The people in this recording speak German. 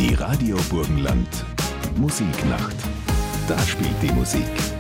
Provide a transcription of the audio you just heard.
Die Radio Burgenland Musiknacht. Da spielt die Musik.